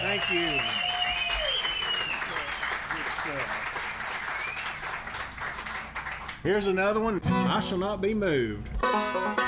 Thank you. Here's another one. I shall not be moved.